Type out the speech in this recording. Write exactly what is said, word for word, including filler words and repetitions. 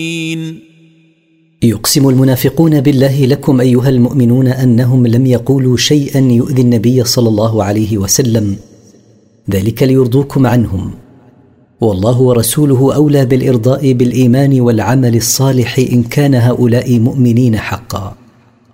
يقسم المنافقون بالله لكم أيها المؤمنون أنهم لم يقولوا شيئا يؤذي النبي صلى الله عليه وسلم، ذلك ليرضوكم عنهم، والله ورسوله أولى بالإرضاء بالإيمان والعمل الصالح إن كان هؤلاء مؤمنين حقا.